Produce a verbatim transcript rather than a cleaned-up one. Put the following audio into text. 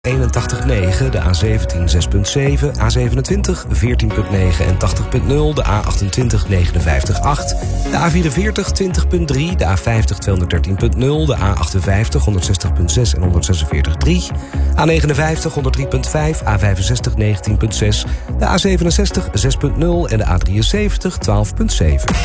eenentachtig komma negen, de A zeventien zes komma zeven, A zevenentwintig veertien komma negen en tachtig komma nul, de A achtentwintig negenenvijftig komma acht, de A vierenveertig twintig komma drie, de A vijftig tweehonderddertien komma nul, de A achtenvijftig honderdzestig komma zes en honderdzesenveertig komma drie, A negenenvijftig honderdrie komma vijf, A vijfenzestig negentien komma zes, de A zevenenzestig zes komma nul en de A drieënzeventig twaalf komma zeven.